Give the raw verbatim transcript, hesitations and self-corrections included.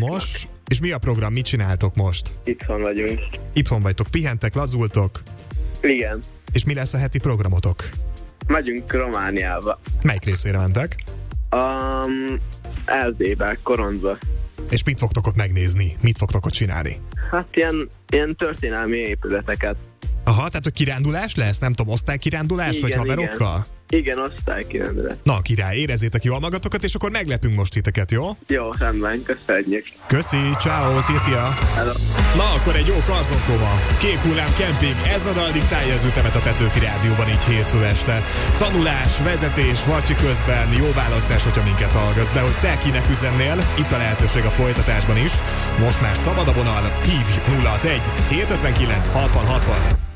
Villamos. És mi a program? Mit csináltok most? Itthon vagyunk. Itthon vagytok, pihentek, lazultok? Igen. És mi lesz a heti programotok? Megyünk Romániába. Melyik részére mentek? Um, Erdélybe, Koronzba. És mit fogtok ott megnézni? Mit fogtok ott csinálni? Hát ilyen, ilyen történelmi épületeket. Aha, tehát hogy kirándulás lesz? Nem tudom, osztálykirándulás, vagy haverokkal? Igen. Igen, osztálykirendelet. Na, király, érezzétek jól magatokat, és akkor meglepünk most titeket, jó? Jó, rendben, köszönjük. Köszi, ciao, szia, szia. Hello. Na, akkor egy jó karzonkóma. Kék hullám kemping, ez a dal diktálja az ütemet a Petőfi Rádióban így hétfő este. Tanulás, vezetés, vacsi közben, jó választás, hogyha minket hallgatsz, de hogy te kinek üzennél, itt a lehetőség a folytatásban is. Most már szabad a vonal, hívj nulla hat egy hét ötvenkilenc hatvan hatvan.